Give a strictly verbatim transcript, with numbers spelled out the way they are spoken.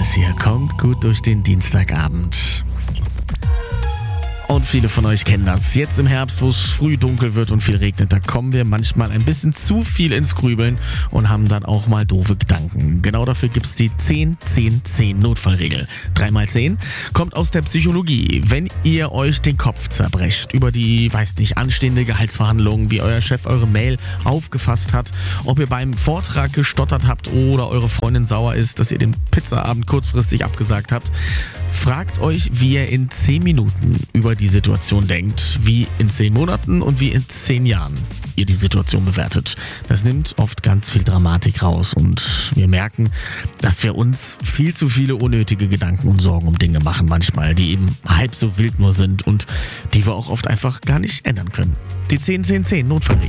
ist hier. Kommt gut durch den Dienstagabend. Und viele von euch kennen das. Jetzt im Herbst, wo es früh dunkel wird und viel regnet, da kommen wir manchmal ein bisschen zu viel ins Grübeln und haben dann auch mal doofe Gedanken. Genau dafür gibt es die zehn zehn zehn Notfallregel. drei mal zehn kommt aus der Psychologie. Wenn ihr euch den Kopf zerbrecht über die, weiß nicht, anstehende Gehaltsverhandlungen, wie euer Chef eure Mail aufgefasst hat, ob ihr beim Vortrag gestottert habt oder eure Freundin sauer ist, dass ihr den Pizzaabend kurzfristig abgesagt habt, fragt euch, wie ihr in zehn Minuten über die Situation denkt, wie in zehn Monaten und wie in zehn Jahren ihr die Situation bewertet. Das nimmt oft ganz viel Dramatik raus und wir merken, dass wir uns viel zu viele unnötige Gedanken und Sorgen um Dinge machen manchmal, die eben halb so wild nur sind und die wir auch oft einfach gar nicht ändern können. Die zehn zehn zehn Notfallregel.